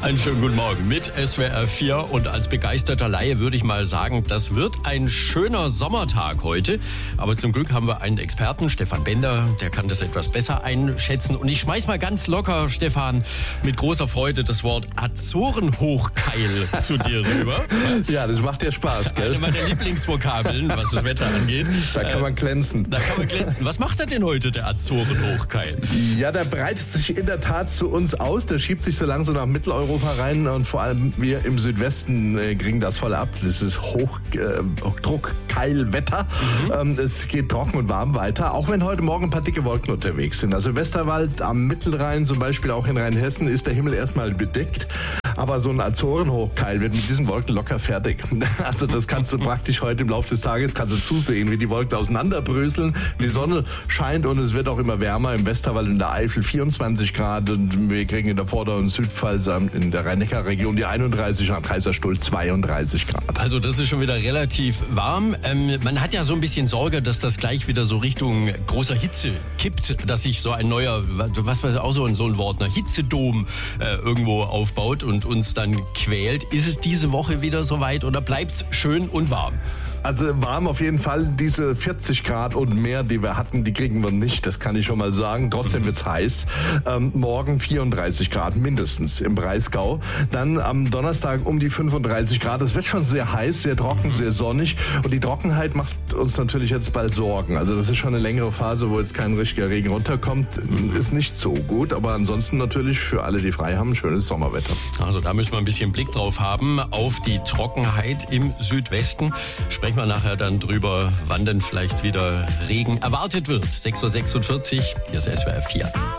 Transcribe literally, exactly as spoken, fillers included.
Einen schönen guten Morgen mit S W R vier und als begeisterter Laie würde ich mal sagen, das wird ein schöner Sommertag heute. Aber zum Glück haben wir einen Experten, Stefan Bender, der kann das etwas besser einschätzen. Und ich schmeiß mal ganz locker, Stefan, mit großer Freude das Wort Azorenhochkeil zu dir rüber. Ja, das macht dir Spaß, gell? Eine meiner Lieblingsvokabeln, was das Wetter angeht. Da kann man glänzen. Da kann man glänzen. Was macht er denn heute, der Azorenhochkeil? Ja, der breitet sich in der Tat zu uns aus. Der schiebt sich so langsam nach Mitteleuropa rein und vor allem wir im Südwesten äh, kriegen das voll ab. Das ist Hochdruck-Keilwetter. Mhm. Ähm, es geht trocken und warm weiter, auch wenn heute Morgen ein paar dicke Wolken unterwegs sind. Also Westerwald am Mittelrhein, zum Beispiel auch in Rheinhessen, ist der Himmel erstmal bedeckt. Aber so ein Azorenhochkeil wird mit diesen Wolken locker fertig. Also das kannst du praktisch heute im Laufe des Tages kannst du zusehen, wie die Wolken auseinanderbröseln. Die Sonne scheint und es wird auch immer wärmer. Im Westerwald in der Eifel vierundzwanzig Grad und wir kriegen in der Vorder- und Südpfalz in der Rhein-Neckar-Region die einunddreißig, am Kaiserstuhl zweiunddreißig Grad. Also das ist schon wieder relativ warm. Ähm, man hat ja so ein bisschen Sorge, dass das gleich wieder so Richtung großer Hitze kippt, dass sich so ein neuer, was war auch so ein, so ein Wort, ein Hitzedom äh, irgendwo aufbaut und uns dann quält. Ist es diese Woche wieder soweit oder bleibt es schön und warm? Also warm auf jeden Fall. Diese vierzig Grad und mehr, die wir hatten, die kriegen wir nicht. Das kann ich schon mal sagen. Trotzdem mhm. wird's heiß. Ähm, morgen vierunddreißig Grad mindestens im Breisgau. Dann am Donnerstag um die fünfunddreißig Grad. Es wird schon sehr heiß, sehr trocken, mhm. sehr sonnig. Und die Trockenheit macht uns natürlich jetzt bald Sorgen. Also das ist schon eine längere Phase, wo jetzt kein richtiger Regen runterkommt. Ist nicht so gut. Aber ansonsten natürlich für alle, die frei haben, schönes Sommerwetter. Also da müssen wir ein bisschen Blick drauf haben auf die Trockenheit im Südwesten. Sprechen wir nachher dann drüber, wann denn vielleicht wieder Regen erwartet wird. sechs Uhr sechsundvierzig, hier ist S W R vier.